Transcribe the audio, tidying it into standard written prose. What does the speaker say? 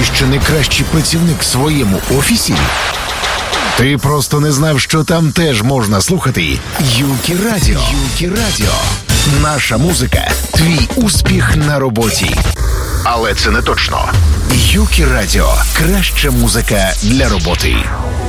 що найкращий працівник в своєму офісі? Ти просто не знав, що там теж можна слухати Юкі Радіо. Юкі Радіо. Наша музика – твій успіх на роботі. Але це не точно. Юкі Радіо – краща музика для роботи.